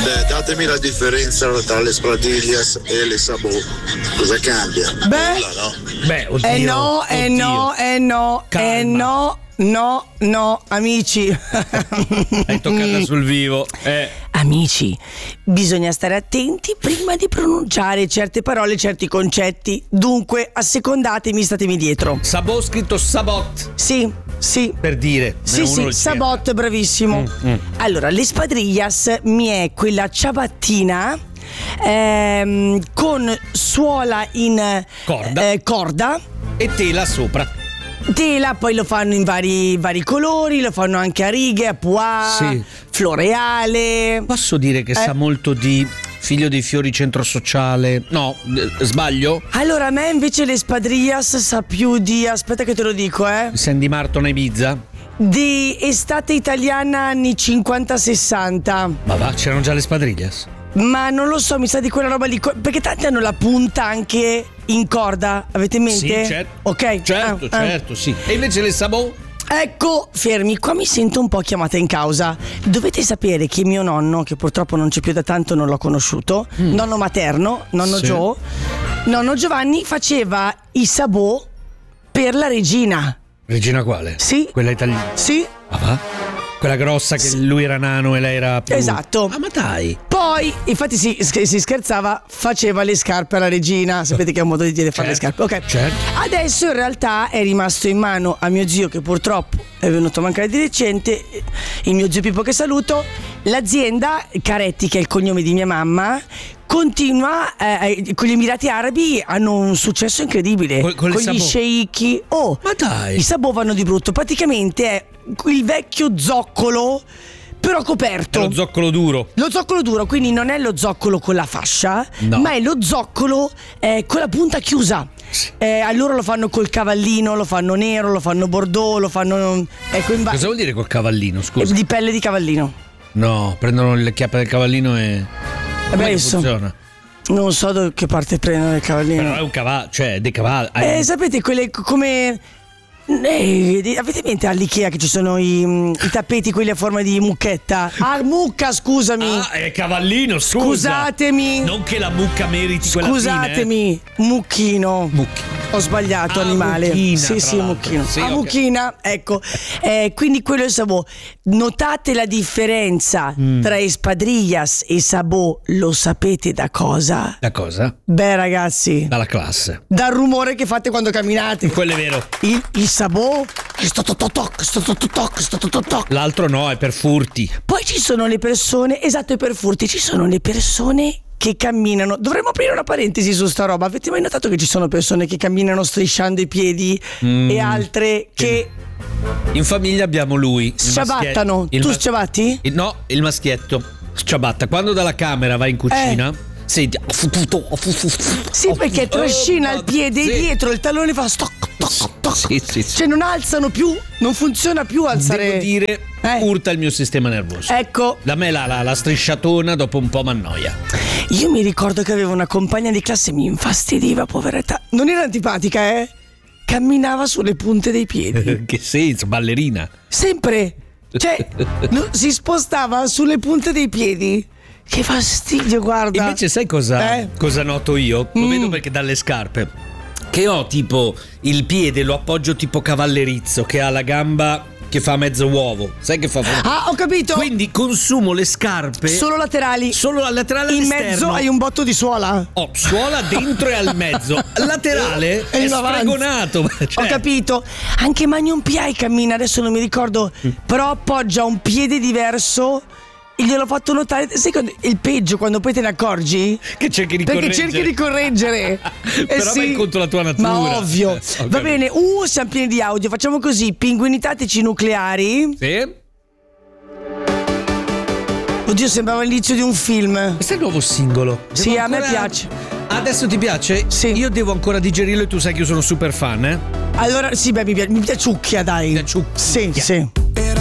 Beh, datemi la differenza tra le Spadrillas e le Sabò. Cosa cambia? Beh, Nulla, no? Beh, oddio. No, amici. Hai toccata sul vivo. Amici, bisogna stare attenti prima di pronunciare certe parole, certi concetti. Dunque, assecondatemi, statemi dietro. Sabò scritto Sabot. Sì. Per dire. Sì, Sabot, bravissimo. Allora, le Spadrillas mi è quella ciabattina con suola in corda e tela sopra. Tela, poi lo fanno in vari colori, lo fanno anche a righe, a pois, floreale. Posso dire che sa molto di Figlio dei Fiori, Centro Sociale? No, sbaglio? Allora, a me invece le Spadrillas sa più di, aspetta che te lo dico, Sandy Martin a Ibiza? Di estate italiana anni 50-60. Ma va, c'erano già le Spadrillas? Ma non lo so, mi sa di quella roba lì, perché tanti hanno la punta anche in corda, avete in mente? Sì, certo. Ok. Certo, sì. E invece le Sabò? Ecco, fermi, qua mi sento un po' chiamata in causa. Dovete sapere che mio nonno, che purtroppo non c'è più da tanto, non l'ho conosciuto, nonno materno, nonno Joe, nonno Giovanni, faceva i Sabò per la regina. Regina quale? Sì. Quella italiana? Sì. Ah, va? Quella grossa che lui era nano e lei era più... Esatto. Ah, ma dai. Poi, infatti si scherzava, faceva le scarpe alla regina. Sapete che è un modo di dire fare le scarpe. Ok. Certo. Adesso in realtà è rimasto in mano a mio zio, che purtroppo è venuto a mancare di recente, il mio zio Pippo, che saluto. L'azienda Caretti, che è il cognome di mia mamma, continua con gli Emirati Arabi, hanno un successo incredibile con gli sceicchi. Ma dai, i Sabò vanno di brutto. Praticamente è il vecchio zoccolo, però coperto. È lo zoccolo duro. Lo zoccolo duro, quindi non è lo zoccolo con la fascia, ma è lo zoccolo con la punta chiusa. Allora lo fanno col cavallino, lo fanno nero, lo fanno bordeaux, lo fanno Cosa vuol dire col cavallino, scusa? Di pelle di cavallino. No, prendono le chiappe del cavallino come funziona? Non so da che parte prendono il cavallino. Però è un cavallo, cioè dei cavalli. Sapete quelle come... avete in mente all'Ikea che ci sono i tappeti, quelli a forma di mucchetta? Ah, mucca, scusami. Ah, è cavallino, scusa. Scusatemi. Non che la mucca meriti quella Scusatemi, fine, mucchino. Ho sbagliato, animale. Mucchina, sì, mucchino. Sì, mucchina, ecco. Quindi quello è il Sabò. Notate la differenza tra Espadrillas e Sabò, lo sapete da cosa? Da cosa? Beh, ragazzi, dalla classe. Dal rumore che fate quando camminate. Quello è vero. Il Sabò. L'altro no, è per furti. Poi ci sono le persone, esatto, è per furti. Ci sono le persone che camminano. Dovremmo aprire una parentesi su sta roba. Avete mai notato che ci sono persone che camminano strisciando i piedi e altre che in famiglia abbiamo lui. Sciabattano. Tu sciabatti? No, il maschietto sciabatta. Quando dalla camera va in cucina senti. Sì, perché trascina il piede dietro, il tallone fa stoc. Sì. Cioè non alzano più, non funziona più alzare. Devo dire, urta il mio sistema nervoso. Ecco. Da me la strisciatona dopo un po' m'annoia. Io mi ricordo che avevo una compagna di classe, mi infastidiva, poveretta. Non era antipatica, camminava sulle punte dei piedi. Che senso, ballerina? Sempre. Cioè, si spostava sulle punte dei piedi. Che fastidio, guarda. Invece sai cosa noto io? Lo vedo perché dalle scarpe che ho tipo il piede lo appoggio tipo cavallerizzo, che ha la gamba che fa mezzo uovo. Sai che fa? Ah, ho capito. Quindi consumo le scarpe solo laterali. Solo al laterale in all'esterno. mezzo hai un botto di suola. Suola dentro e al mezzo. Laterale è sfregonato. Ho capito. Anche Magnum P.I. cammina, adesso non mi ricordo, però appoggia un piede diverso. Gliel'ho fatto notare. Sai il peggio quando poi te ne accorgi? Che cerchi di correggere. Perché cerchi di correggere. Però vai contro la tua natura. Ma ovvio. Va bene, siamo pieni di audio. Facciamo così: pinguini tattici nucleari. Sì. Oddio, sembrava l'inizio di un film. Questo è il nuovo singolo. Sì, a me piace. Adesso ti piace? Sì. Io devo ancora digerirlo e tu sai che io sono super fan, Allora, sì, beh, mi piaciucchia, dai. Piaciucchia. Sì.